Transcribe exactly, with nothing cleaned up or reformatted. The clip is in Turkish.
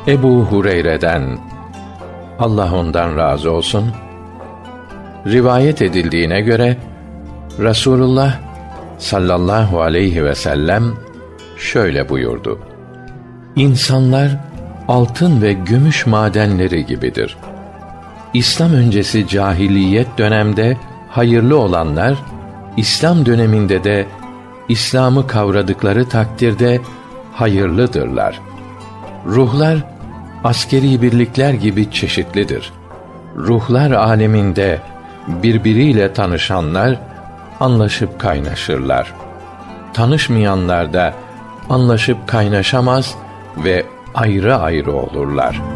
Ebu Hureyre'den, Allah ondan razı olsun, rivayet edildiğine göre Resulullah sallallahu aleyhi ve sellem şöyle buyurdu: İnsanlar altın ve gümüş madenleri gibidir. İslam öncesi cahiliyet dönemde hayırlı olanlar, İslam döneminde de İslam'ı kavradıkları takdirde hayırlıdırlar. Ruhlar askeri birlikler gibi çeşitlidir. Ruhlar aleminde birbiriyle tanışanlar anlaşıp kaynaşırlar. Tanışmayanlar da anlaşıp kaynaşamaz ve ayrı ayrı olurlar.